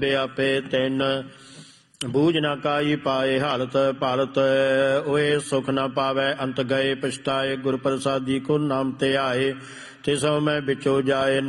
ਆਪੇ ਤਿੰਨ ਬੂਝ ਨਾ ਕਾਈ ਪਾਏ ਹਾਲਤ ਭਾਲਤ ਓਏ ਸੁਖ ਨਾ ਪਾਵੈ ਅੰਤ ਗਏ ਪਛਤਾਏ ਗੁਰ ਪ੍ਰਸਾਦੀ ਕੋ ਨਾਮ ਤੇ ਆਏ ਤਿਸੋ ਮੈਂ ਵਿਚੋ ਜਾਏ